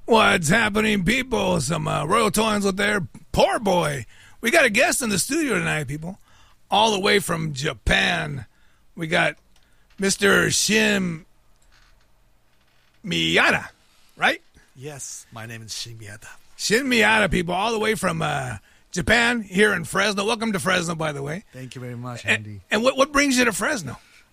What's happening, people? Some Royal Tones with their Poor Boy. We got a guest in the studio tonight, people. All the way from Japan. We got Mr. Shin Miyata, right? Yes, my name is Shin Miyata. Shin Miyata, people, all the way from Japan, here in Fresno. Welcome to Fresno, by the way. Thank you very much, Andy. And what brings you to Fresno?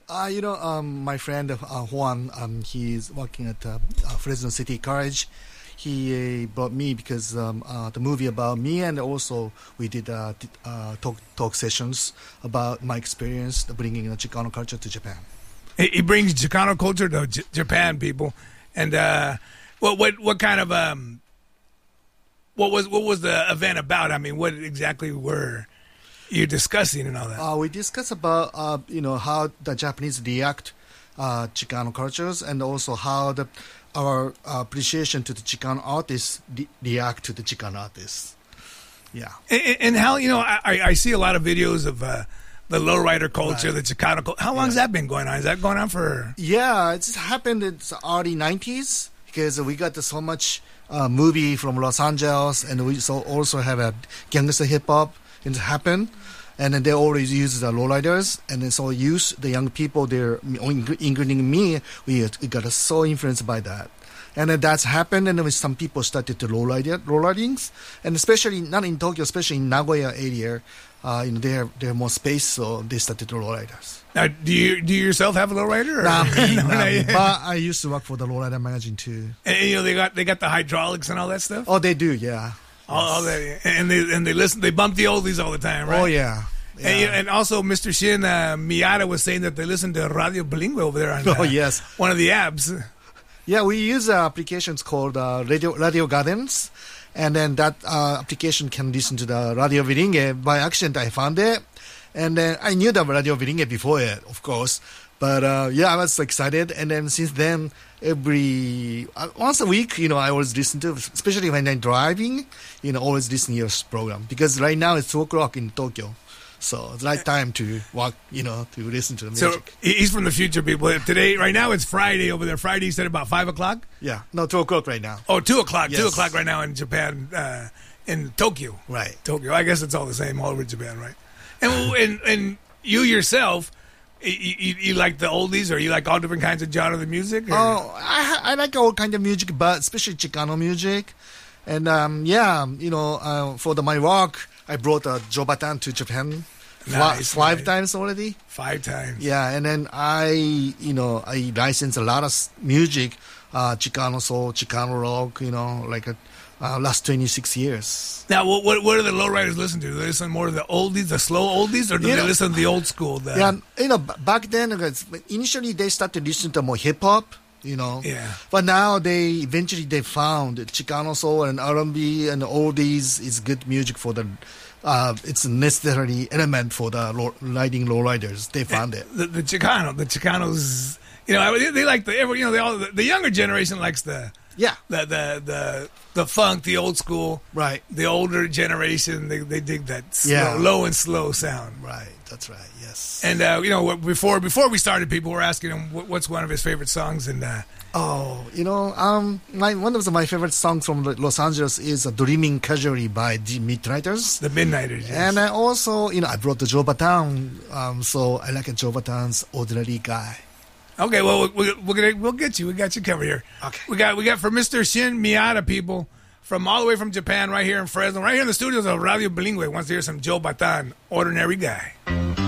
My friend Juan, he's working at Fresno City College. He brought me because the movie about me, and also we did talk sessions about my experience bringing the Chicano culture to Japan. He brings Chicano culture to Japan, people. And what kind of what was the event about? I mean, what exactly were you discussing and all that? We discussed about how the Japanese react Chicano cultures, and also how our appreciation to the Chicano artists react to the Chicano artists. Yeah. And how, I see a lot of videos of the lowrider culture, right. The Chicano culture. How long has that been going on? Is that going on for... Yeah, it's happened in the early 90s because we got so much movie from Los Angeles, and we also have a gangster hip-hop happen. And then they always use the lowriders, and then so use the young people there, including me. We got so influenced by that, and then that's happened. And then some people started to lowridings, and especially not in Tokyo, especially in Nagoya area, they have more space, so they started to lowriders. Now, do you yourself have a lowrider? Not me. But I used to work for the lowrider magazine too. And they got the hydraulics and all that stuff. Oh, they do, yeah. All that, and they listen. They bump the oldies all the time, right? Oh yeah. And also, Mr. Shin Miyata was saying that they listen to Radio Bilingüe over there on yes. one of the apps. Yeah, we use applications called Radio Gardens, and then that application can listen to the Radio Bilingüe. By accident, I found it, and then I knew the Radio Bilingüe before it, of course. But I was excited, and then since then, every once a week, I always listen to, especially when I'm driving, always listen to your program, because right now it's 2:00 in Tokyo, so it's the right time to walk, to listen to the music. So he's from the future, people. Today, right now, it's Friday over there. Friday, you said about 5:00. Yeah, no, 2:00 right now. Oh, 2:00. Yes. 2:00 right now in Japan, in Tokyo. Right, Tokyo. I guess it's all the same all over Japan, right? And you yourself. You like the oldies, or you like all different kinds of genre of music? Or? Oh, I like all kinds of music, but especially Chicano music. And for my work, I brought Joe Bataan to Japan five times already. 5 times. Yeah, and then I license a lot of music, Chicano soul, Chicano rock, last 26 years. Now, what do the lowriders listen to? Do they listen more to the oldies, the slow oldies, or do they listen to the old school? Back then, initially they started listening to more hip-hop, Yeah. But now they found Chicano soul and R&B and oldies is good music for the... it's a necessary element for the riding lowriders. They found it. The Chicanos, they like the younger generation likes the... Yeah, the funk, the old school, right? The older generation, they dig that low and slow sound, right? That's right. Yes. And before we started, people were asking him what's one of his favorite songs, and one of my favorite songs from Los Angeles is "Dreaming Casually" by the Midnighters. The Midnighters, yes. And I also, I brought the Joe Bataan, so I like Joe Bataan's "Ordinary Guy." Okay, well, we'll get you. We got you covered here. Okay. We got for Mr. Shin Miyata, people, from all the way from Japan, right here in Fresno, right here in the studios of Radio Bilingüe. Wants to hear some Joe Bataan, Ordinary Guy.